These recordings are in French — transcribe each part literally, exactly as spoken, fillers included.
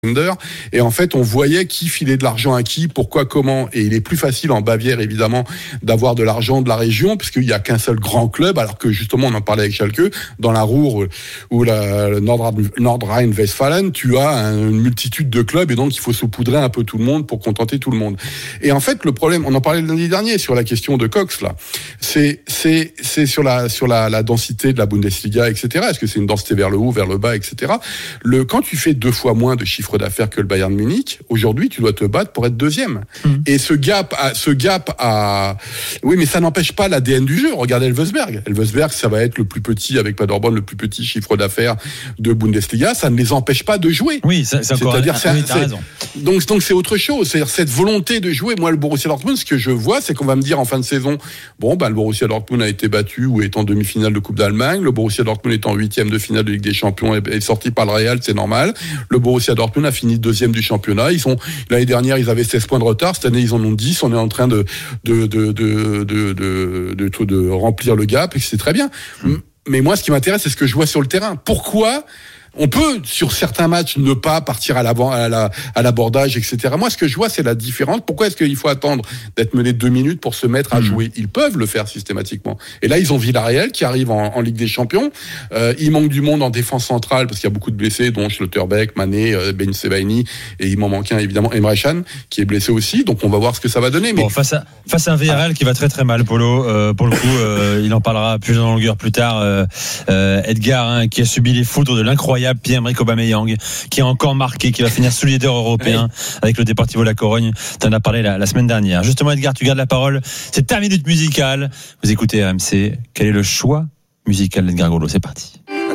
Et en fait, on voyait qui filait de l'argent à qui, pourquoi, comment. Et il est plus facile en Bavière, évidemment, d'avoir de l'argent de la région, puisqu'il n'y a qu'un seul grand club, alors que justement, on en parlait avec Schalke, dans la Ruhr ou la Nordrhein-Westfalen, tu as une multitude de clubs, et donc il faut saupoudrer un peu tout le monde pour contenter tout le monde. Et en fait, le problème, on en parlait lundi dernier sur la question de Cox, là, c'est c'est c'est sur la sur la, la densité de la Bundesliga, et cetera. Est-ce que c'est une densité vers le haut, vers le bas, et cetera. Le quand tu fais deux fois moins de chiffre d'affaires que le Bayern Munich, aujourd'hui, tu dois te battre pour être deuxième. Mmh. Et ce gap, à, ce gap à, oui, mais ça n'empêche pas l'A D N du jeu. Regardez Elversberg. Elversberg, ça va être le plus petit, avec Paderborn, le plus petit chiffre d'affaires de Bundesliga. Ça ne les empêche pas de jouer. Oui, c'est, c'est encore, c'est-à-dire, ah, oui, c'est, raison. Donc, donc, c'est autre chose. C'est-à-dire, cette volonté de jouer. Moi, le Borussia Dortmund, ce que je vois, c'est qu'on va me dire en fin de saison, bon, bah, le Borussia Dortmund a été battu ou est en demi-finale de Coupe d'Allemagne. Le Borussia Dortmund est en huitième de finale de Ligue des Champions et est sorti par le Real, c'est normal. Le Borussia Dortmund a fini deuxième du championnat. Ils sont, l'année dernière, ils avaient seize points de retard. Cette année, ils en ont dix. On est en train de, de, de, de, de, de, de, de, de remplir le gap et c'est très bien. Mmh. Mais moi, ce qui m'intéresse, c'est ce que je vois sur le terrain. Pourquoi on peut, sur certains matchs, ne pas partir à, l'avant, à, la, à l'abordage, et cetera. Moi, ce que je vois, c'est la différence. Pourquoi est-ce qu'il faut attendre d'être mené deux minutes pour se mettre à mmh. jouer ? Ils peuvent le faire systématiquement. Et là, ils ont Villarreal qui arrive en, en Ligue des Champions. Euh, il manque du monde en défense centrale parce qu'il y a beaucoup de blessés, dont Schlotterbeck, Mané, euh, Ben Sebaini, et il m'en manque un, évidemment, Emre Can, qui est blessé aussi. Donc, on va voir ce que ça va donner. Mais... Bon, face à, face à un Villarreal ah. qui va très très mal, Polo. Euh, pour le coup, euh, il en parlera plus en longueur plus tard. Euh, euh, Edgar, hein, qui a subi les foudres de l'incroyable Pierre-Emerick Aubameyang, qui a encore marqué, qui va finir sous leader européen oui. avec le Deportivo La Corogne. Tu en as parlé la, la semaine dernière. Justement, Edgar, tu gardes la parole. C'est ta minute musicale. Vous écoutez R M C. Quel est le choix musical d'Edgar Golo ? C'est parti.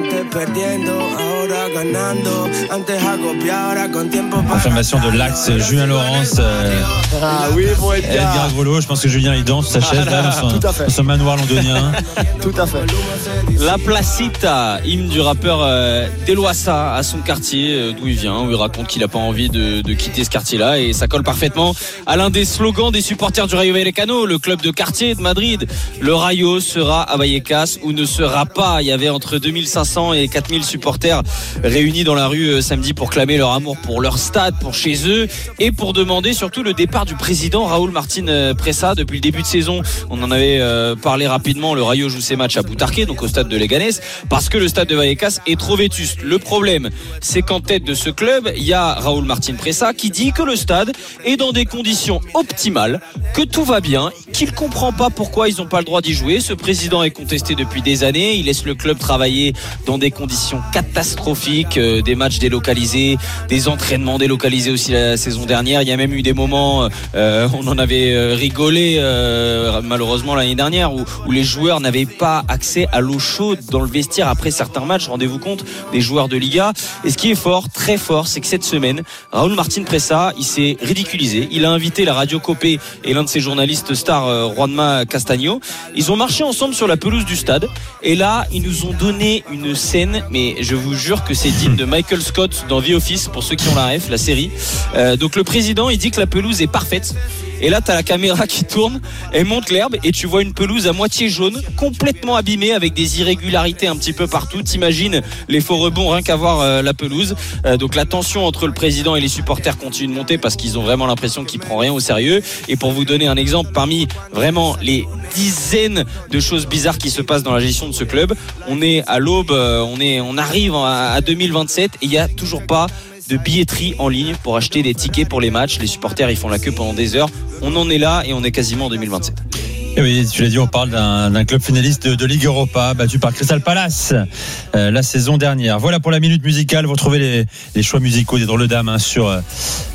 Confirmation de l'axe Julien Laurence. Euh, ah oui, bon Edgar. Edgar Golo, je pense que Julien il danse sa chaise là, dans son, Tout à fait. dans son manoir londonien. Tout à fait. La Placita, hymne du rappeur euh, Deloissa à son quartier, euh, d'où il vient, où il raconte qu'il n'a pas envie de, de quitter ce quartier-là, et ça colle parfaitement à l'un des slogans des supporters du Rayo Vallecano, le club de quartier de Madrid. Le Rayo sera à Vallecas ou ne sera pas. Il y avait entre deux mille cinq cents et quatre mille supporters réunis dans la rue euh, samedi pour clamer leur amour pour leur stade, pour chez eux, et pour demander surtout le départ du président Raúl Martín Presa. Depuis le début de saison, on en avait euh, parlé rapidement, le Rayo joue ses matchs à Butarque, donc au stade de Leganés, parce que le stade de Vallecas est trop vétuste. Le problème, c'est qu'en tête de ce club, il y a Raúl Martín Presa qui dit que le stade est dans des conditions optimales, que tout va bien, qu'il comprend pas pourquoi ils n'ont pas le droit d'y jouer. Ce président est contesté depuis des années, il laisse le club travailler dans des conditions catastrophiques, euh, des matchs délocalisés, des entraînements délocalisés aussi la saison dernière. Il y a même eu des moments, euh, on en avait euh, rigolé euh, malheureusement l'année dernière, où, où les joueurs n'avaient pas accès à l'eau chaude dans le vestiaire après certains matchs. Rendez-vous compte, des joueurs de Liga. Et ce qui est fort, très fort, c'est que cette semaine, Raúl Martín Presa, il s'est ridiculisé. Il a invité la radio Copé et l'un de ses journalistes stars, euh, Juanma Castaño. Ils ont marché ensemble sur la pelouse du stade. Et là, ils nous ont donné une scène, mais je vous jure que c'est digne de Michael Scott dans The Office, pour ceux qui ont la ref, la série. Euh, donc le président, il dit que la pelouse est parfaite. Et là, t'as la caméra qui tourne, elle monte l'herbe et tu vois une pelouse à moitié jaune, complètement abîmée avec des irrégularités un petit peu partout. T'imagines les faux rebonds rien qu'à voir euh, la pelouse. Euh, donc la tension entre le président et les supporters continue de monter parce qu'ils ont vraiment l'impression qu'il prend rien au sérieux. Et pour vous donner un exemple, parmi vraiment les dizaines de choses bizarres qui se passent dans la gestion de ce club, on est à l'aube, euh, on est, on arrive à, à deux mille vingt-sept et il y a toujours pas de billetterie en ligne pour acheter des tickets pour les matchs. Les supporters, ils font la queue pendant des heures. On en est là et on est quasiment en deux mille vingt-sept. Et oui, tu l'as dit, on parle d'un, d'un club finaliste de, de Ligue Europa, battu par Crystal Palace euh, la saison dernière. Voilà pour la minute musicale. Vous retrouvez les, les choix musicaux des Drôles Dames hein, sur euh,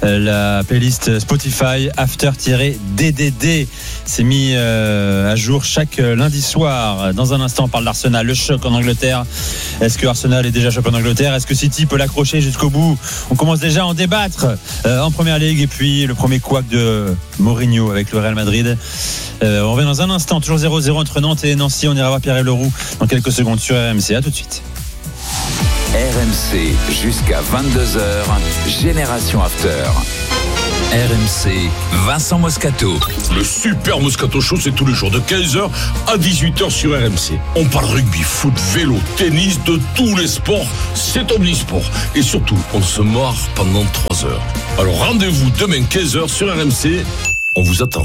la playlist Spotify After-D D D. C'est mis euh, à jour chaque lundi soir. Dans un instant, on parle d'Arsenal, le choc en Angleterre. Est-ce que Arsenal est déjà choc en Angleterre ? Est-ce que City peut l'accrocher jusqu'au bout ? On commence déjà à en débattre euh, en Première Ligue. Et puis le premier couac de Mourinho avec le Real Madrid. Euh, on revient dans un instant, toujours zéro zéro entre Nantes et Nancy. On ira voir Pierre-Yves Leroux dans quelques secondes sur R M C. À tout de suite. R M C jusqu'à vingt-deux heures, Génération After. R M C, Vincent Moscato. Le super Moscato Show, c'est tous les jours de quinze heures à dix-huit heures sur R M C. On parle rugby, foot, vélo, tennis, de tous les sports. C'est omnisport. Et surtout, on se marre pendant trois heures. Alors rendez-vous demain quinze heures sur R M C. On vous attend.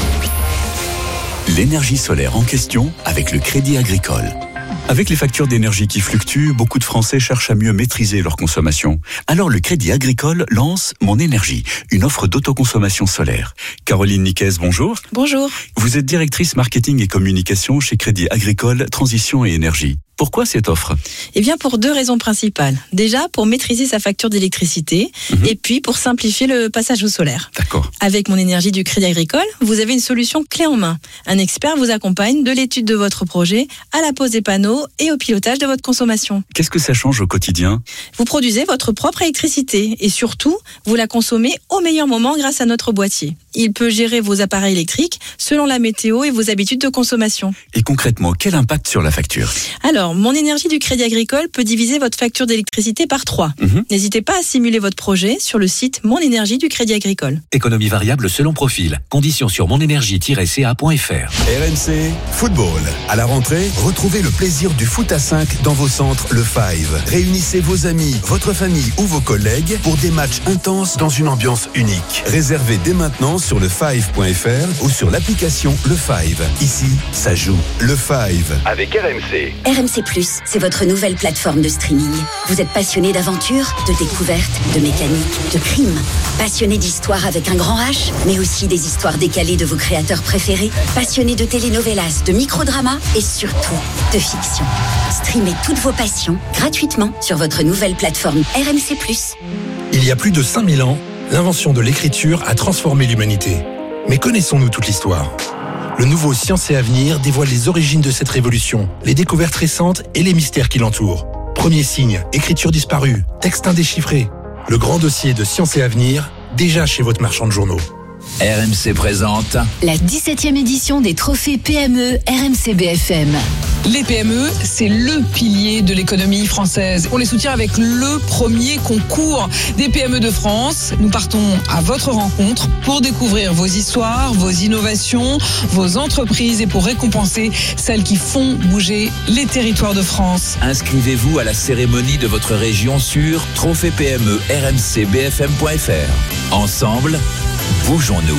L'énergie solaire en question avec le Crédit Agricole. Avec les factures d'énergie qui fluctuent, beaucoup de Français cherchent à mieux maîtriser leur consommation. Alors le Crédit Agricole lance Mon Énergie, une offre d'autoconsommation solaire. Caroline Niquez, bonjour. Bonjour. Vous êtes directrice marketing et communication chez Crédit Agricole Transition et Énergie. Pourquoi cette offre ? Eh bien, pour deux raisons principales. Déjà, pour maîtriser sa facture d'électricité mmh. et puis pour simplifier le passage au solaire. D'accord. Avec Mon Énergie du Crédit Agricole, vous avez une solution clé en main. Un expert vous accompagne de l'étude de votre projet à la pose des panneaux et au pilotage de votre consommation. Qu'est-ce que ça change au quotidien ? Vous produisez votre propre électricité et surtout, vous la consommez au meilleur moment grâce à notre boîtier. Il peut gérer vos appareils électriques selon la météo et vos habitudes de consommation. Et concrètement, quel impact sur la facture ? Alors, Mon Énergie du Crédit Agricole peut diviser votre facture d'électricité par trois. Mmh. N'hésitez pas à simuler votre projet sur le site Mon Énergie du Crédit Agricole. Économie variable selon profil. Conditions sur monénergie tiret c a point f r. R M C Football. À la rentrée, retrouvez le plaisir du foot à cinq dans vos centres Le Five. Réunissez vos amis, votre famille ou vos collègues pour des matchs intenses dans une ambiance unique. Réservez dès maintenant sur le five point f r ou sur l'application Le Five. Ici, ça joue. Le Five. Avec R M C. R M C plus, c'est votre nouvelle plateforme de streaming. Vous êtes passionné d'aventure, de découverte, de mécanique, de crime. Passionné d'histoire avec un grand H, mais aussi des histoires décalées de vos créateurs préférés. Passionné de telenovelas, de microdramas et surtout de fiction. Streamez toutes vos passions gratuitement sur votre nouvelle plateforme R M C plus. Il y a plus de cinq mille ans, l'invention de l'écriture a transformé l'humanité. Mais connaissons-nous toute l'histoire ? Le nouveau Science et Avenir dévoile les origines de cette révolution, les découvertes récentes et les mystères qui l'entourent. Premier signe, écriture disparue, texte indéchiffré. Le grand dossier de Science et Avenir, déjà chez votre marchand de journaux. R M C présente la dix-septième édition des trophées P M E R M C B F M. Les P M E, c'est le pilier de l'économie française. On les soutient avec le premier concours des P M E de France. Nous partons à votre rencontre pour découvrir vos histoires, vos innovations, vos entreprises et pour récompenser celles qui font bouger les territoires de France. Inscrivez-vous à la cérémonie de votre région sur trophée P M E R M C B F M point f r. Ensemble, bougeons-nous.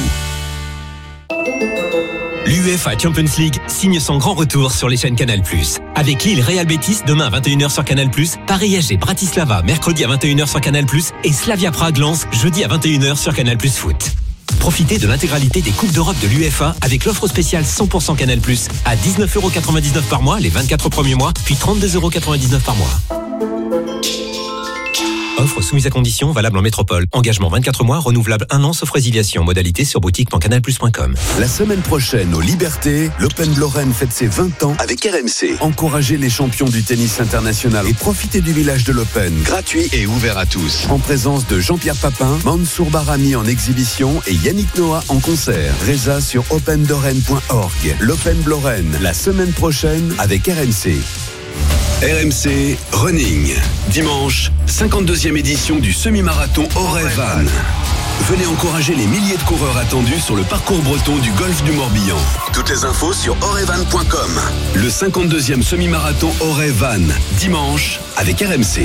L'UEFA Champions League signe son grand retour sur les chaînes Canal plus. Avec Lille Real Betis demain à vingt et une heures sur Canal plus, Paris S G Bratislava mercredi à vingt et une heures sur Canal plus et Slavia Prague Lens jeudi à vingt et une heures sur Canal plus Foot. Profitez de l'intégralité des Coupes d'Europe de l'UEFA avec l'offre spéciale cent pour cent Canal plus à dix-neuf euros quatre-vingt-dix-neuf par mois les vingt-quatre premiers mois, puis trente-deux euros quatre-vingt-dix-neuf par mois. Offre soumise à conditions, valable en métropole. Engagement vingt-quatre mois, renouvelable un an, sauf résiliation. Modalité sur boutique point canal plus point com. La semaine prochaine, aux Libertés, l'Open de Lorraine fête ses vingt ans avec R M C. Encouragez les champions du tennis international et profitez du village de l'Open, gratuit et ouvert à tous. En présence de Jean-Pierre Papin, Mansour Barami en exhibition et Yannick Noah en concert. Résa sur open lorraine point org. L'Open de Lorraine, la semaine prochaine avec R M C. R M C Running. Dimanche, cinquante-deuxième édition du semi-marathon Auray-Vannes. Venez encourager les milliers de coureurs attendus sur le parcours breton du golfe du Morbihan. Toutes les infos sur auray-vannes point com. Le cinquante-deuxième semi-marathon Auray-Vannes. Dimanche avec R M C.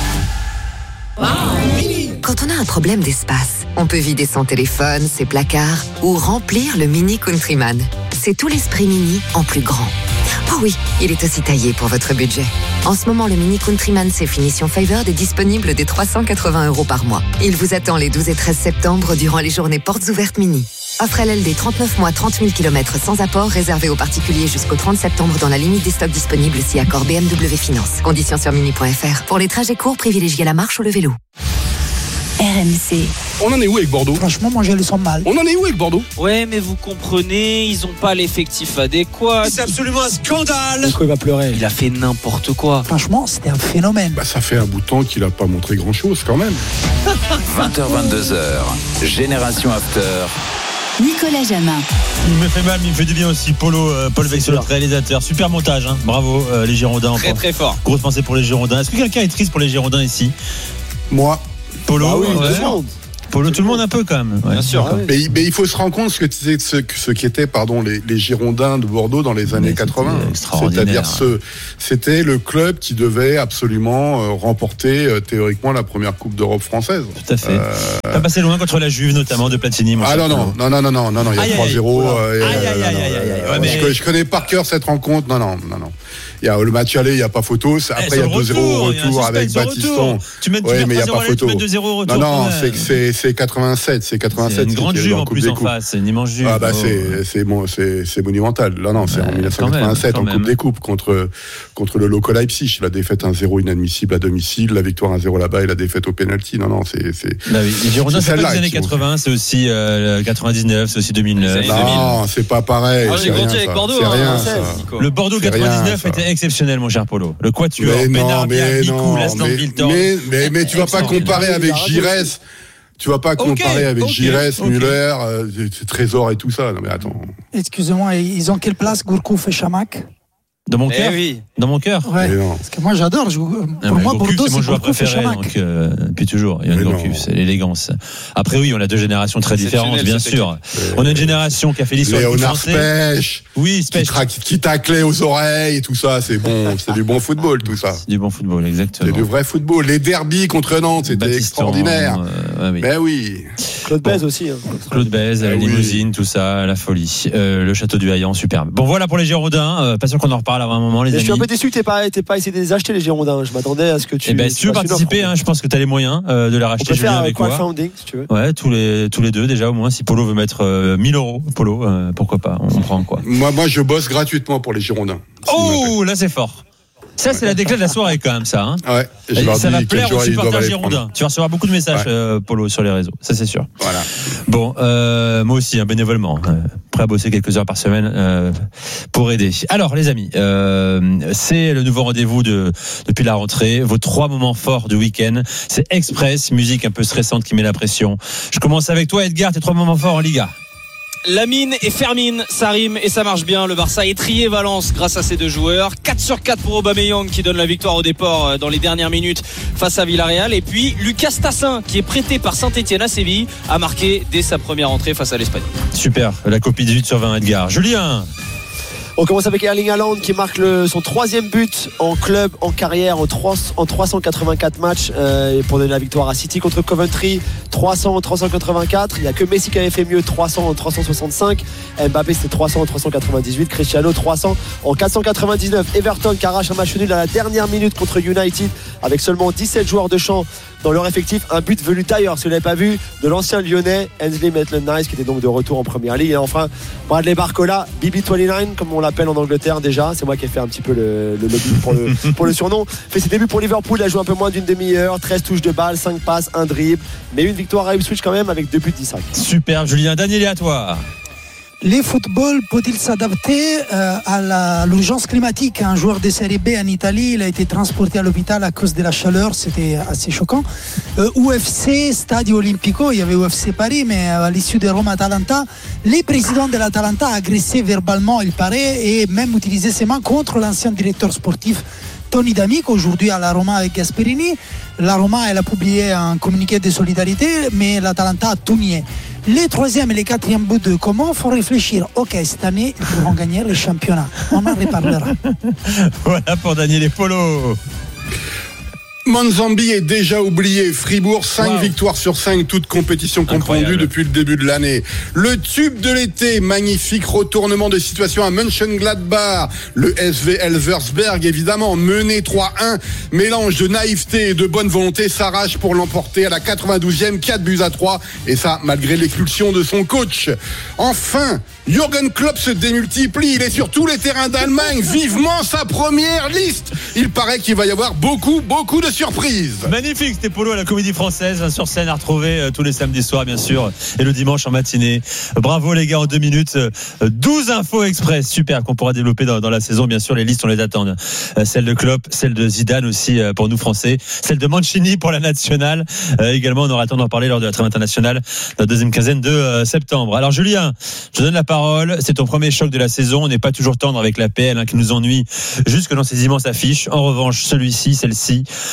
Quand on a un problème d'espace, on peut vider son téléphone, ses placards ou remplir le Mini Countryman. C'est tout l'esprit Mini en plus grand. Oh oui, il est aussi taillé pour votre budget. En ce moment, le Mini Countryman C finition Favored est disponible dès trois cent quatre-vingts euros par mois. Il vous attend les douze et treize septembre durant les journées portes ouvertes Mini. Offre L L D trente-neuf mois, trente mille kilomètres sans apport, réservé aux particuliers jusqu'au trente septembre dans la limite des stocks disponibles si accord B M W Finance. Conditions sur mini point f r. Pour les trajets courts, privilégiez la marche ou le vélo. R M C. On en est où avec Bordeaux ? Franchement, moi je le sens mal. On en est où avec Bordeaux ? Ouais, mais vous comprenez, ils ont pas l'effectif adéquat. C'est absolument un scandale. Pourquoi il va pleurer ? Il a fait n'importe quoi. Franchement, c'était un phénomène. Bah ça fait un bout de temps qu'il a pas montré grand chose quand même. vingt heures vingt-deux heures, Génération After. Nicolas Jamin. Il me fait mal, mais il me fait du bien aussi. Polo, euh, Paul Vexel, notre réalisateur. Super montage, hein. Bravo euh, les Girondins. Très très fort. Grosse pensée pour les Girondins. Est-ce que quelqu'un est triste pour les Girondins ici ? Moi. Polo, bah oui, ouais. Polo, tout le monde un peu quand même. Ouais. Bien sûr. Ah, oui. mais, mais il faut se rendre compte ce que ce, ce qui était pardon les, les Girondins de Bordeaux dans les années mais quatre-vingts. C'est-à-dire ce c'était le club qui devait absolument euh, remporter euh, théoriquement la première Coupe d'Europe française. Tout à fait. Euh... Pas passé loin contre la Juve notamment de Platini. Ah non non, non non non non non non il y a trois zéro. Je connais par cœur cette rencontre. Non non non non. Il y a le match aller, il n'y a pas photo. Après, eh, il y a deux zéro au retour avec Battiston. Tu mets ouais, mais il n'y a pas photo. deux zéro au retour. Non, non, c'est, c'est, c'est quatre-vingt-sept. C'est quatre-vingt-sept. C'est une grande Juve en plus en face. C'est une immense Juve. Ah, bah, oh. c'est, c'est, bon, c'est, c'est monumental. Non, non, c'est ouais, en dix-neuf cent quatre-vingt-sept en Coupe des Coupes contre, contre le Loco Leipzig. La défaite un zéro inadmissible à domicile, la victoire un zéro là-bas et la défaite au penalty. Non, non, c'est, c'est. Bah oui, les Girondins, c'est pas les années quatre-vingts, c'est aussi quatre-vingt-dix-neuf, c'est aussi deux mille neuf. Non, c'est pas pareil. J'ai grandi avec Bordeaux. Le Bordeaux quatre-vingt-dix-neuf était exceptionnel, mon cher Polo. Le Quatuor, Benarbia, Mikou, Lastan Milton. Mais, mais, mais tu vas pas comparer avec Giresse. Tu vas pas comparer okay, avec okay, Giresse, okay. Müller, euh, Trésor et tout ça. Non mais attends. Excusez-moi, ils ont quelle place, Gourcuff et Chamac? Dans mon cœur, eh oui. Dans mon cœur. Ouais. Parce que moi j'adore. Je, pour ah moi, Gourcuff, Bordeaux, c'est mon joueur préféré. Donc, euh, depuis toujours, il y a une Gourcuff, c'est l'élégance. Après oui, on a deux générations très différentes, bien sûr. Euh, on a une génération qui a fait l'histoire du français. Léonard Spech. Oui, Spech. Qui, qui taclait aux oreilles et tout ça, c'est bon, c'est du bon football tout ça. C'est du bon football, exactement. C'est du vrai football. Les derbies contre Nantes, c'était Battiston, extraordinaire. Euh, ouais, oui. Ben oui. Claude Bèze aussi. Hein. Claude Bèze, la limousine, oui. Tout ça, la folie. Euh, le château du Haillan, superbe. Bon voilà pour les Girondins. Euh, pas sûr qu'on en reparle avant un moment, les amis. Je suis un peu déçu que t'aies pas, t'aies pas essayé de les acheter les Girondins. Je m'attendais à ce que tu. Eh ben, si tu veux participer, hein, je pense que t'as les moyens euh, de les racheter. On peut faire avec crowdfunding, si tu veux. Ouais, tous les tous les deux déjà au moins. Si Polo veut mettre euh, mille euros, Polo, euh, pourquoi pas. On prend quoi. Moi, moi, je bosse gratuitement pour les Girondins. Oh, là c'est fort. Ça, c'est la déclate de la soirée, quand même, ça. Hein. Ouais. Et ça va plaire aux supporters girondins. Tu vas recevoir beaucoup de messages, ouais. euh, Polo, sur les réseaux. Ça, c'est sûr. Voilà. Bon, euh, moi aussi, hein, bénévolement. Euh, prêt à bosser quelques heures par semaine euh, pour aider. Alors, les amis, euh, c'est le nouveau rendez-vous de depuis la rentrée. Vos trois moments forts du week-end. C'est Express, musique un peu stressante qui met la pression. Je commence avec toi, Edgar. Tes trois moments forts en Liga. Lamine et Fermine, ça rime et ça marche bien. Le Barça a étrié Valence grâce à ces deux joueurs. quatre sur quatre pour Aubameyang qui donne la victoire au départ dans les dernières minutes face à Villarreal. Et puis Lucas Tassin qui est prêté par Saint-Etienne à Séville a marqué dès sa première entrée face à l'Espagne. Super, la copie dix-huit sur vingt, Edgar. Julien. On commence avec Erling Haaland qui marque le, son troisième but en club, en carrière, en, trois, en trois cent quatre-vingt-quatre matchs euh, pour donner la victoire à City contre Coventry. trois cents en trois cent quatre-vingt-quatre. Il n'y a que Messi qui avait fait mieux, trois cents en trois cent soixante-cinq. Mbappé c'était trois cents en trois cent quatre-vingt-dix-huit. Cristiano trois cents en quatre cent quatre-vingt-dix-neuf. Everton qui arrache un match nul à la dernière minute contre United avec seulement dix-sept joueurs de champ dans leur effectif. Un but venu d'ailleurs, si vous ne l'avez pas vu, de l'ancien lyonnais Ainsley Maitland-Niles qui était donc de retour en première ligue. Et enfin Bradley Barcola, Bibi vingt-neuf comme on l'appelle en Angleterre déjà, c'est moi qui ai fait un petit peu le, le lobby pour le, pour le surnom. Fait ses débuts pour Liverpool, il a joué un peu moins d'une demi-heure, treize touches de balle, cinq passes, un dribble, mais une victoire à Ipswich quand même avec deux buts dix-cinq. Super Julien, Daniel, et à toi. Le football peut-il s'adapter euh, à, la, à l'urgence climatique? Un joueur de série B en Italie, il a été transporté à l'hôpital à cause de la chaleur, c'était assez choquant. Euh, U F C, Stadio Olimpico, il y avait U F C Paris, mais à l'issue de Rome-Atalanta, le président de l'Atalanta a agressé verbalement, il paraît, et même utilisé ses mains contre l'ancien directeur sportif Tony D'Amico, aujourd'hui à la Roma avec Gasperini. La Roma, elle a publié un communiqué de solidarité, mais l'Atalanta a tout nié. Les troisième et les quatrième buts de Coman font réfléchir. Ok, cette année, ils pourront gagner le championnat. On en reparlera. Voilà pour Daniel et Polo. Manzambi est déjà oublié. Fribourg, cinq wow. victoires sur cinq, toutes compétitions confondues depuis le début de l'année. Le tube de l'été, magnifique retournement de situation à Mönchengladbach. Le S V Elversberg, évidemment, mené trois un. Mélange de naïveté et de bonne volonté, s'arrache pour l'emporter à la quatre-vingt-douzième, quatre buts à trois. Et ça, malgré l'expulsion de son coach. Enfin, Jürgen Klopp se démultiplie. Il est sur tous les terrains d'Allemagne. Vivement sa première liste. Il paraît qu'il va y avoir beaucoup, beaucoup de surprise. Magnifique, c'était Polo à la Comédie Française, sur scène à retrouver euh, tous les samedis soirs bien sûr, et le dimanche en matinée. Bravo les gars, en deux minutes, euh, douze infos express, super, qu'on pourra développer dans, dans la saison, bien sûr, les listes on les attend, euh, celle de Klopp, celle de Zidane aussi euh, pour nous Français, celle de Mancini pour la nationale, euh, également on aura le temps d'en parler lors de la trêve internationale, la deuxième quinzaine de euh, septembre. Alors Julien, je te donne la parole, c'est ton premier choc de la saison, on n'est pas toujours tendre avec la P L hein, qui nous ennuie jusque dans ces immenses affiches. En revanche, celui-ci, celle-ci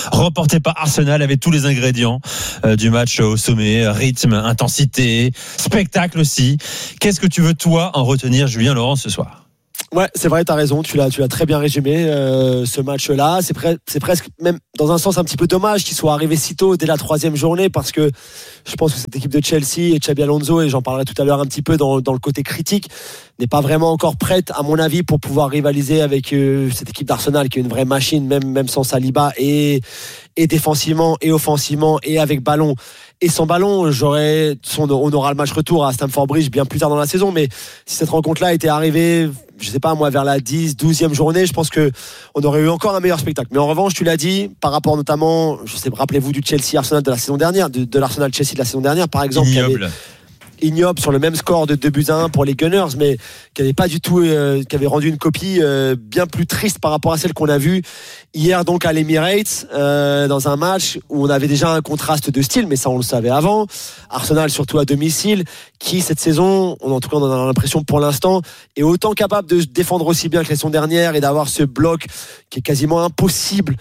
remporté par Arsenal, avait tous les ingrédients euh, du match au sommet, rythme, intensité, spectacle aussi. Qu'est-ce que tu veux toi en retenir, Julien Laurent, ce soir? Ouais, c'est vrai, t'as raison, tu l'as, tu l'as très bien résumé, euh, ce match-là. C'est, pre- c'est presque, même dans un sens, un petit peu dommage qu'il soit arrivé si tôt dès la troisième journée, parce que je pense que cette équipe de Chelsea et Xabi Alonso, et j'en parlerai tout à l'heure un petit peu dans, dans le côté critique, n'est pas vraiment encore prête, à mon avis, pour pouvoir rivaliser avec euh, cette équipe d'Arsenal, qui est une vraie machine, même, même sans Saliba, et, et défensivement, et offensivement, et avec ballon. Et sans ballon, j'aurais, son, on aura le match retour à Stamford Bridge bien plus tard dans la saison, mais si cette rencontre-là était arrivée, je sais pas moi, vers la dix, douzième journée, je pense que on aurait eu encore un meilleur spectacle. Mais en revanche, tu l'as dit, par rapport notamment, je sais, rappelez-vous du Chelsea Arsenal de la saison dernière, de, de l'Arsenal Chelsea de la saison dernière, par exemple. Ignoble. Ignoble sur le même score de deux buts à un pour les Gunners, mais qui avait pas du tout, euh, qui avait rendu une copie euh, bien plus triste par rapport à celle qu'on a vue hier donc à l'Emirates, euh, dans un match où on avait déjà un contraste de style, mais ça on le savait avant. Arsenal surtout à domicile, qui cette saison, on, en tout cas on en a l'impression pour l'instant, est autant capable de se défendre aussi bien que la saison dernière et d'avoir ce bloc qui est quasiment impossible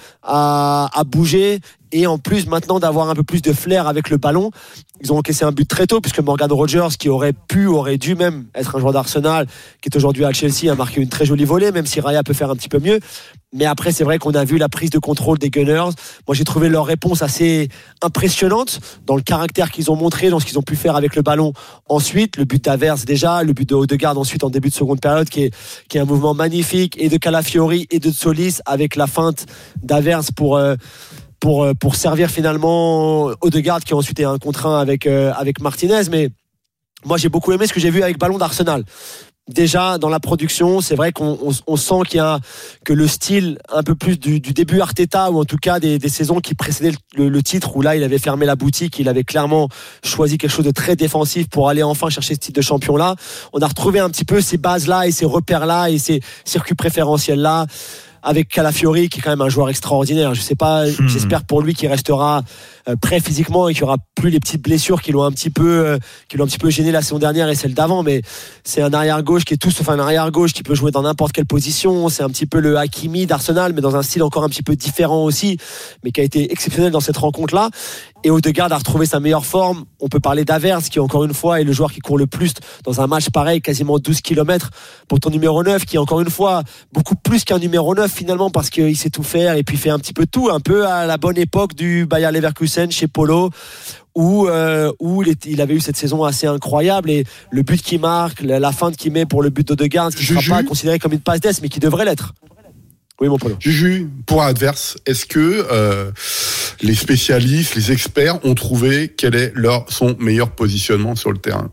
à, à bouger. Et en plus maintenant d'avoir un peu plus de flair avec le ballon. Ils ont encaissé un but très tôt, puisque Morgan Rogers, qui aurait pu, aurait dû même être un joueur d'Arsenal, qui est aujourd'hui à Chelsea, a marqué une très jolie volée, même si Raya peut faire un petit peu mieux. Mais après, c'est vrai qu'on a vu la prise de contrôle des Gunners. Moi, j'ai trouvé leur réponse assez impressionnante dans le caractère qu'ils ont montré, dans ce qu'ils ont pu faire avec le ballon. Ensuite, le but d'Havertz déjà, le but de Odegaard ensuite en début de seconde période, qui est, qui est un mouvement magnifique, et de Calafiori et de Solis, avec la feinte d'Havertz pour... Euh, pour pour servir finalement Odegaard, qui a ensuite été un contre un avec euh, avec Martinez. Mais moi j'ai beaucoup aimé ce que j'ai vu avec ballon d'Arsenal. Déjà dans la production, c'est vrai qu'on on, on sent qu'il y a que le style un peu plus du, du début Arteta, ou en tout cas des, des saisons qui précédaient le, le, le titre, où là il avait fermé la boutique, il avait clairement choisi quelque chose de très défensif pour aller enfin chercher ce titre de champion là. On a retrouvé un petit peu ces bases là et ces repères là et ces circuits préférentiels là, avec Calafiori, qui est quand même un joueur extraordinaire. Je sais pas, hmm. j'espère pour lui qu'il restera euh, prêt physiquement et qu'il y aura plus les petites blessures qui l'ont un petit peu, euh, qui l'ont un petit peu gêné la saison dernière et celle d'avant. Mais c'est un arrière gauche qui est tout sauf un arrière gauche, qui peut jouer dans n'importe quelle position. C'est un petit peu le Hakimi d'Arsenal, mais dans un style encore un petit peu différent aussi, mais qui a été exceptionnel dans cette rencontre-là. Et Odegaard a retrouvé sa meilleure forme. On peut parler d'Havertz, qui encore une fois est le joueur qui court le plus dans un match pareil, quasiment douze kilomètres pour ton numéro neuf, qui est encore une fois beaucoup plus qu'un numéro neuf finalement, parce qu'il sait tout faire et puis fait un petit peu tout, un peu à la bonne époque du Bayer Leverkusen chez Polo, où, euh, où il, est, il avait eu cette saison assez incroyable, et le but qu'il marque, la, la feinte qu'il met pour le but d'Odegaard, qui ne sera pas considéré comme une passe d'ess, mais qui devrait l'être. Oui, mon Polo. Juju, pour adverse, est-ce que euh, les spécialistes, les experts ont trouvé quel est leur son meilleur positionnement sur le terrain?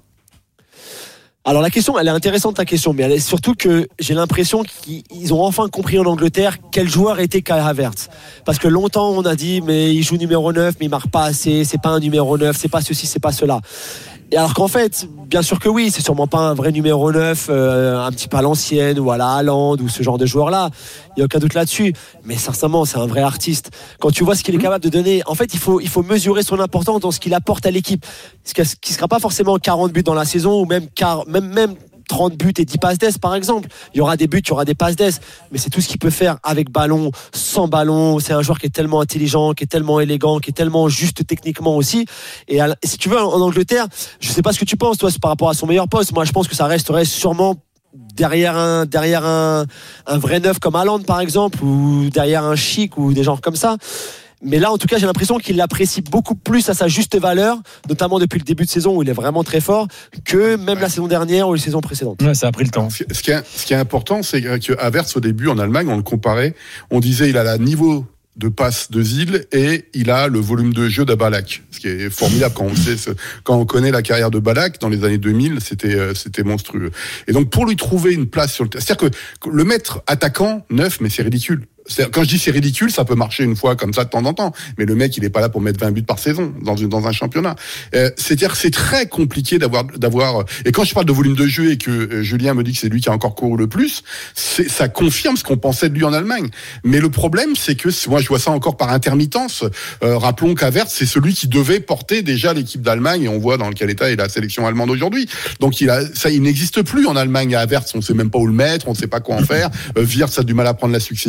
Alors la question, elle est intéressante ta question, mais elle est surtout que j'ai l'impression qu'ils ont enfin compris en Angleterre quel joueur était Kai Havertz. Parce que longtemps on a dit mais il joue numéro neuf, mais il marque pas assez, c'est pas un numéro neuf, c'est pas ceci, c'est pas cela. Et alors qu'en fait, bien sûr que oui, c'est sûrement pas un vrai numéro neuf, euh, un petit peu à l'ancienne, ou à la Haaland, ou ce genre de joueur-là. Il n'y a aucun doute là-dessus. Mais sincèrement, c'est un vrai artiste. Quand tu vois ce qu'il est capable de donner, en fait, il faut, il faut mesurer son importance dans ce qu'il apporte à l'équipe. Ce qui ne sera pas forcément quarante buts dans la saison, ou même, même, même trente buts et dix passes d'ess par exemple. Il y aura des buts, il y aura des passes d'ess, mais c'est tout ce qu'il peut faire avec ballon, sans ballon. C'est un joueur qui est tellement intelligent, qui est tellement élégant, qui est tellement juste techniquement aussi. Et à, si tu veux, en Angleterre, je sais pas ce que tu penses toi par rapport à son meilleur poste. Moi je pense que ça resterait sûrement derrière un derrière un, un vrai neuf comme Haaland par exemple, ou derrière un Chic, ou des genres comme ça. Mais là, en tout cas, j'ai l'impression qu'il l'apprécie beaucoup plus à sa juste valeur, notamment depuis le début de saison où il est vraiment très fort, que même la saison dernière ou les saisons précédentes. Ouais, ça a pris le temps. Ce qui est, ce qui est important, c'est que Havertz, au début, en Allemagne, on le comparait, on disait il a le niveau de passe de Zil et il a le volume de jeu de Ballack, ce qui est formidable quand on sait, quand on connaît la carrière de Ballack dans les années deux mille, c'était c'était monstrueux. Et donc pour lui trouver une place sur le terrain, c'est-à-dire que le mettre attaquant neuf, mais c'est ridicule. C'est, quand je dis c'est ridicule, ça peut marcher une fois comme ça de temps en temps, mais le mec il est pas là pour mettre vingt buts par saison dans une, dans un championnat. Euh, c'est-à-dire que c'est très compliqué d'avoir d'avoir. Et quand je parle de volume de jeu et que euh, Julien me dit que c'est lui qui a encore couru le plus, c'est, ça confirme ce qu'on pensait de lui en Allemagne. Mais le problème c'est que moi je vois ça encore par intermittence. Euh, rappelons qu'Havertz c'est celui qui devait porter déjà l'équipe d'Allemagne et on voit dans quel état est la sélection allemande aujourd'hui. Donc il a ça il n'existe plus en Allemagne à Havertz, on sait même pas où le mettre, on sait pas quoi en faire. Euh, Wirtz a du mal à prendre la succession.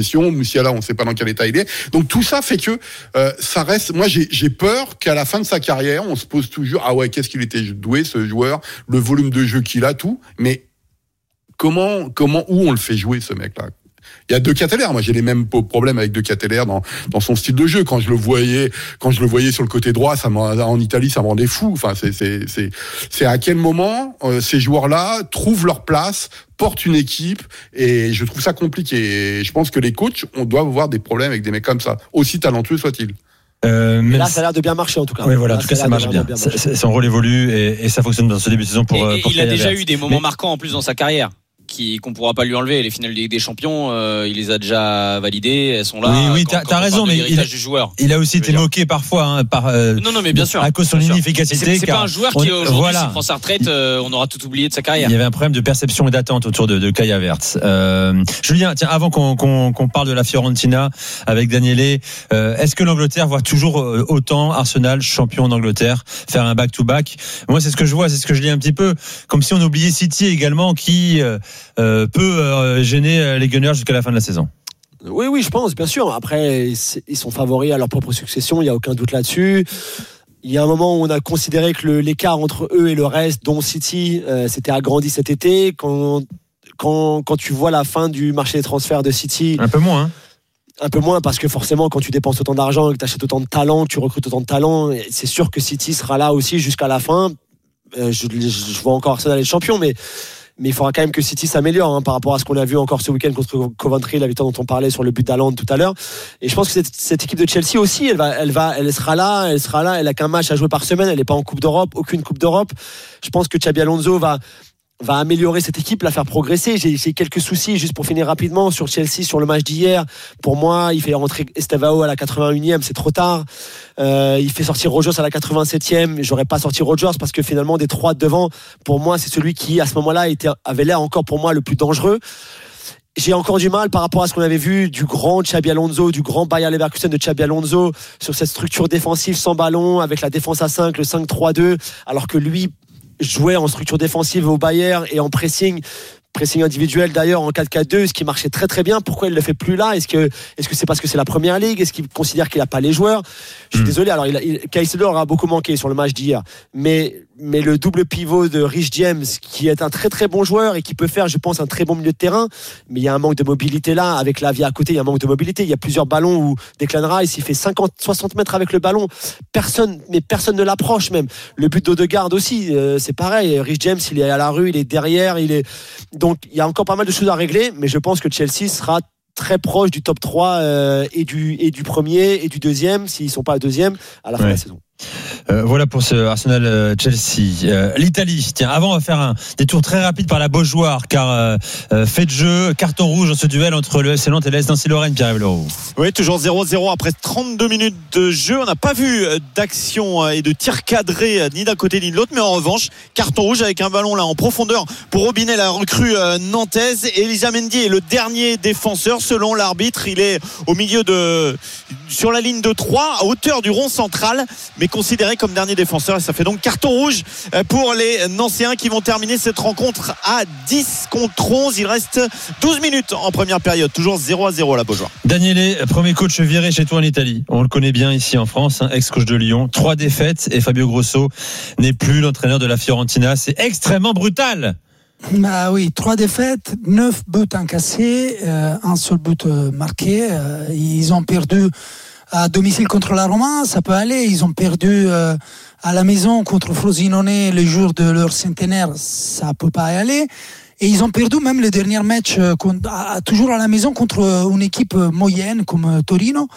Musiala, on ne sait pas dans quel état il est. Donc tout ça fait que euh, ça reste. Moi, j'ai, j'ai peur qu'à la fin de sa carrière, on se pose toujours ah ouais, qu'est-ce qu'il était doué ce joueur, le volume de jeu qu'il a, tout. Mais comment, comment, où on le fait jouer ce mec-là? Il y a De Ketelaere. Moi, j'ai les mêmes problèmes avec De Ketelaere dans dans son style de jeu. Quand je le voyais, quand je le voyais sur le côté droit, ça en Italie, ça me rendait fou. Enfin, c'est c'est c'est c'est à quel moment euh, ces joueurs-là trouvent leur place, portent une équipe, et je trouve ça compliqué. Et je pense que les coachs, on doit avoir des problèmes avec des mecs comme ça, aussi talentueux soient-ils. Euh, mais là, ça a l'air de bien marcher en tout cas. Oui, voilà, là, en tout cas, ça marche bien. bien. Ça, son rôle évolue et, et ça fonctionne dans ce début de saison pour. Et, pour il a déjà eu des moments mais... marquants en plus dans sa carrière. Qui, qu'on pourra pas lui enlever. Les finales de Ligue des Champions, euh, il les a déjà validées, elles sont là. Oui, oui, quand, t'as, quand t'as raison, mais il a, du joueur, il a aussi été moqué parfois, hein, par, euh, non, non, mais bien sûr. à cause de son inefficacité. C'est, c'est pas un joueur qui, aujourd'hui, voilà. s'il prend sa retraite, euh, on aura tout oublié de sa carrière. Il y avait un problème de perception et d'attente autour de, de Kai Havertz. Euh, Julien, tiens, avant qu'on, qu'on, qu'on parle de la Fiorentina avec Daniele, euh, est-ce que l'Angleterre voit toujours autant Arsenal, champion d'Angleterre, faire un back-to-back? Moi, c'est ce que je vois, c'est ce que je lis un petit peu. Comme si on oubliait City également, qui, euh, peut gêner les Gunners jusqu'à la fin de la saison. Oui, oui, je pense, bien sûr. Après, ils sont favoris à leur propre succession, il n'y a aucun doute là-dessus. Il y a un moment où on a considéré que le, l'écart entre eux et le reste, dont City, euh, s'était agrandi cet été. Quand, quand, quand tu vois la fin du marché des transferts de City... Un peu moins, hein. Un peu moins, parce que forcément, quand tu dépenses autant d'argent, que tu achètes autant de talents, que tu recrutes autant de talents, c'est sûr que City sera là aussi jusqu'à la fin. Euh, je, je vois encore Arsenal être champion, mais... Mais il faudra quand même que City s'améliore hein, par rapport à ce qu'on a vu encore ce week-end contre Coventry, la victoire dont on parlait sur le but d'Haaland tout à l'heure. Et je pense que cette, cette équipe de Chelsea aussi, elle va, elle va, elle sera là, elle sera là. Elle a qu'un match à jouer par semaine. Elle n'est pas en Coupe d'Europe, aucune Coupe d'Europe. Je pense que Xabi Alonso va va améliorer cette équipe, la faire progresser. J'ai, j'ai quelques soucis, juste pour finir rapidement, sur Chelsea, sur le match d'hier. Pour moi, il fait rentrer Estevao à la quatre-vingt-unième, c'est trop tard. Euh, il fait sortir Rogers à la quatre-vingt-septième. J'aurais pas sorti Rogers parce que finalement, des trois devant, pour moi, c'est celui qui, à ce moment-là, était, avait l'air encore pour moi le plus dangereux. J'ai encore du mal par rapport à ce qu'on avait vu du grand Xabi Alonso, du grand Bayer Leverkusen de Xabi Alonso, sur cette structure défensive sans ballon, avec la défense à cinq, le cinq trois deux, alors que lui jouait en structure défensive au Bayern et en pressing pressing individuel d'ailleurs en quatre quatre deux, ce qui marchait très très bien. Pourquoi il le fait plus là? Est-ce que est-ce que c'est parce que c'est la première ligue? Est-ce qu'il considère qu'il a pas les joueurs? Je suis mmh. désolé. Alors il, il Caicedo aura beaucoup manqué sur le match d'hier, mais mais le double pivot de Rich James, qui est un très très bon joueur et qui peut faire, je pense, un très bon milieu de terrain, mais il y a un manque de mobilité là. Avec la vie à côté, il y a un manque de mobilité. Il y a plusieurs ballons où Declan Rice, il fait cinquante soixante mètres avec le ballon, personne, mais personne ne l'approche même. Le but d'Odegaard aussi, euh, c'est pareil. Rich James, il est à la rue, il est derrière, il est donc il y a encore pas mal de choses à régler, mais je pense que Chelsea sera très proche du top trois euh, et du et du premier et du deuxième, s'ils sont pas à deuxième à la fin ouais. de la saison. Euh, voilà pour ce Arsenal euh, Chelsea. Euh, L'Italie, tiens, avant on va faire un détour très rapide par la Beaujoire, car euh, euh, fait de jeu, carton rouge dans ce duel entre le F C Nantes et l'A S Nancy-Lorraine, Pierre-Yves Leroux. Oui, toujours zéro zéro après trente-deux minutes de jeu. On n'a pas vu d'action et de tir cadré ni d'un côté ni de l'autre, mais en revanche, carton rouge avec un ballon là en profondeur pour Robinet, la recrue nantaise. Elisa Mendy est le dernier défenseur selon l'arbitre. Il est au milieu de sur la ligne de trois, à hauteur du rond central, mais considéré comme dernier défenseur, et ça fait donc carton rouge pour les Nancéens qui vont terminer cette rencontre à dix contre onze. Il reste douze minutes en première période, toujours zéro à zéro à la Beaujoire. Daniele, premier coach viré chez toi en Italie, on le connaît bien ici en France, hein, ex-coach de Lyon, trois défaites et Fabio Grosso n'est plus l'entraîneur de la Fiorentina. C'est extrêmement brutal. Bah oui, trois défaites, neuf buts encaissés, euh, un seul but marqué. Euh, ils ont perdu à domicile contre la Roma, ça peut aller. Ils ont perdu euh, à la maison contre Frosinone le jour de leur centenaire, ça peut pas aller. Et ils ont perdu même le dernier match euh, à, toujours à la maison contre une équipe moyenne comme Torino.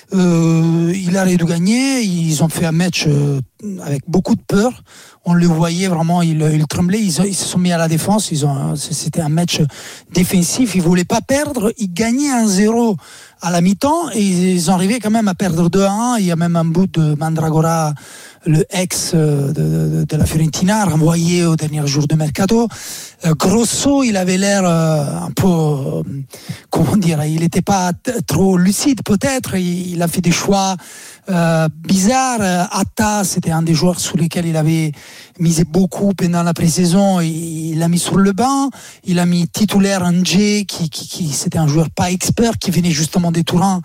Euh, il a dû gagner. Ils ont fait un match euh, avec beaucoup de peur. On le voyait vraiment, ils, ils tremblaient. Ils, ils se sont mis à la défense. Ils ont, c'était un match défensif. Ils voulaient pas perdre. Ils gagnaient un zéro à la mi-temps et ils ont arrivé quand même à perdre deux à un. Il y a même un but de Mandragora, le ex de, de, de la Fiorentina, renvoyé au dernier jour de mercato. Euh, Grosso, il avait l'air euh, un peu, euh, comment dire, il n'était pas t- trop lucide peut-être. Il, il a fait des choix euh, bizarre. Atta, c'était un des joueurs sur lesquels il avait misé beaucoup pendant la pré-saison. Il l'a mis sur le banc. Il a mis titulaire Angé, qui, qui, qui c'était un joueur pas expert, qui venait justement des Tourins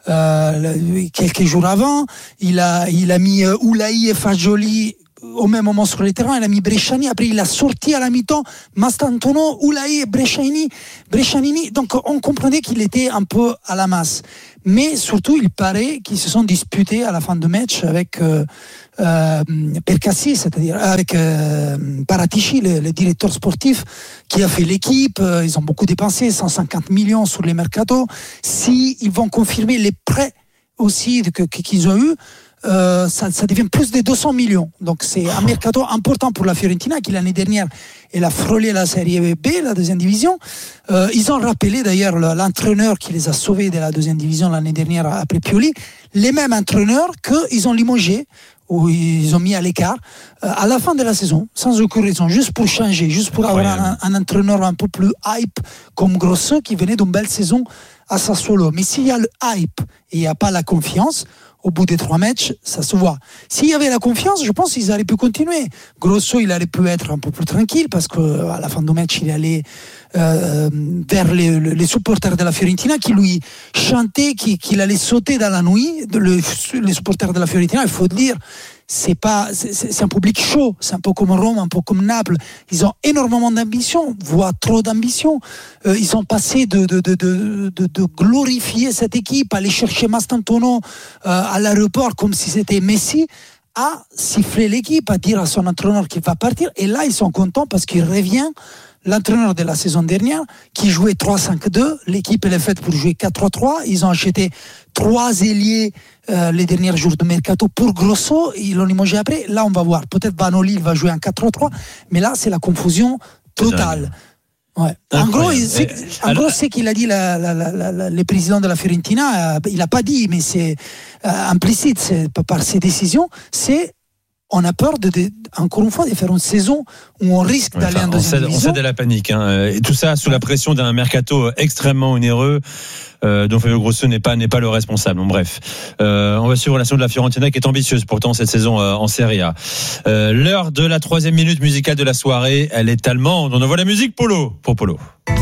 euh, quelques jours avant. Il a, il a mis euh, Oulaï et Fagioli au même moment sur le terrain. Il a mis Bresciani, après il a sorti à la mi-temps Mastantuono, Oulaï et Bresciani, Brescianini. Donc on comprenait qu'il était un peu à la masse. Mais surtout, il paraît qu'ils se sont disputés à la fin du match avec euh, euh, Percassi, c'est-à-dire avec euh, Paratici, le, le directeur sportif, qui a fait l'équipe. Ils ont beaucoup dépensé, cent cinquante millions sur les mercato. Si ils vont confirmer les prêts aussi que, qu'ils ont eu, Euh, ça, ça devient plus de deux cents millions. Donc c'est un mercato important pour la Fiorentina qui l'année dernière elle a frôlé la Serie B, la deuxième division. Euh, ils ont rappelé d'ailleurs l'entraîneur qui les a sauvés de la deuxième division l'année dernière après Pioli, les mêmes entraîneurs qu'ils ont limogés ou ils ont mis à l'écart euh, à la fin de la saison, sans aucune raison, juste pour changer, juste pour avoir un, un entraîneur un peu plus hype comme Grosso qui venait d'une belle saison à Sassuolo. Mais s'il y a le hype et il n'y a pas la confiance, au bout des trois matchs, ça se voit. S'il y avait la confiance, je pense qu'ils auraient pu continuer. Grosso, il aurait pu être un peu plus tranquille parce qu'à la fin du match, il allait euh, vers les, les supporters de la Fiorentina qui lui chantaient qu'il, qu'il allait sauter dans la nuit. Le, les supporters de la Fiorentina, il faut le dire, c'est pas, c'est, c'est un public chaud. C'est un peu comme Rome, un peu comme Naples. Ils ont énormément d'ambition, voire trop d'ambition. Euh, ils sont passés de, de, de, de, de, de glorifier cette équipe, aller chercher Mastantuono euh, à l'aéroport comme si c'était Messi, à siffler l'équipe, à dire à son entraîneur qu'il va partir. Et là, ils sont contents parce qu'il revient l'entraîneur de la saison dernière qui jouait trois cinq deux. L'équipe elle est faite pour jouer quatre trois trois. Ils ont acheté trois ailiers euh, les derniers jours de mercato pour Grosso. Ils l'ont limogé après. Là, on va voir. Peut-être Vanoli il va jouer en quatre trois trois. Mais là, c'est la confusion totale. Ouais. En gros, c'est, en Alors, gros, c'est qu'il a dit la, la, la, la, le président de la Fiorentina. Euh, il n'a pas dit, mais c'est euh, implicite c'est, par ses décisions. C'est on a peur, de, de, encore une fois, de faire une saison où on risque ouais, d'aller en deuxième division. On cède à la panique. Hein. Et tout ça sous la pression d'un mercato extrêmement onéreux euh, dont Fabio Grosso n'est pas, n'est pas le responsable. Bon, bref, euh, on va suivre la saison de la Fiorentina qui est ambitieuse pourtant cette saison euh, en Serie A. Euh, l'heure de la troisième minute musicale de la soirée, elle est allemande. On envoie la musique Polo pour Polo.